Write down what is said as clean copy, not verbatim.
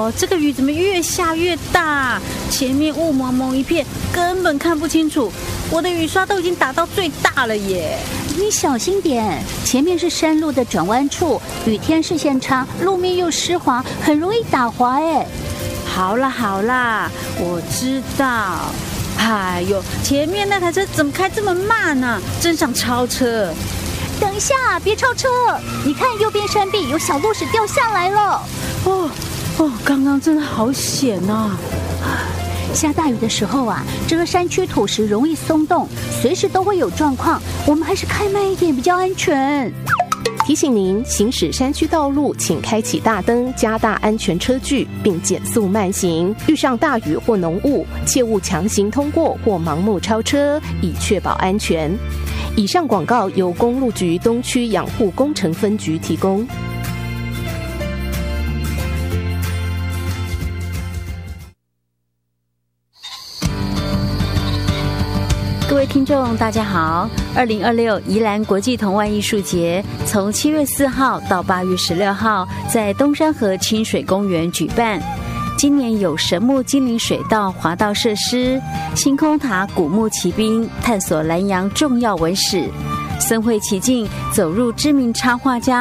这个雨怎么越下越大？前面雾蒙蒙一片，根本看不清楚。我的雨刷都已经打到最大了耶！ 你小心点，前面是山路的转弯处，雨天视线差，路面又湿滑，很容易打滑哎。 好啦，我知道。哎呦，前面那台车怎么开这么慢呢？真想超车！ 等一下，别超车！你看右边山壁有小路石掉下来了。 刚刚真的好险啊！ 下大雨的时候啊，这个山区土石容易松动，随时都会有状况，我们还是开慢一点比较安全。 提醒您，行驶山区道路请开启大灯，加大安全车距，并减速慢行。遇上大雨或浓雾，切勿强行通过或盲目超车，以确保安全。以上广告由公路局东区养护工程分局提供。 各位听众大家好，2026宜兰国际童玩艺术节从7月4号到8月16号在东山河清水公园举办。今年有神木精灵水道滑道设施、星空塔古木骑兵探索南洋重要文史，森会奇境走入知名插画家